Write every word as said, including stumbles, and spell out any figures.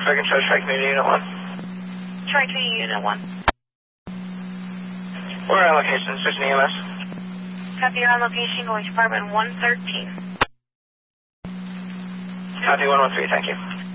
Second Charge, Tri-Community Unit one. Tri-Community Unit one. We're on location, switching E M S. Copy, you're on location, going to apartment one thirteen. Copy one one three, thank you.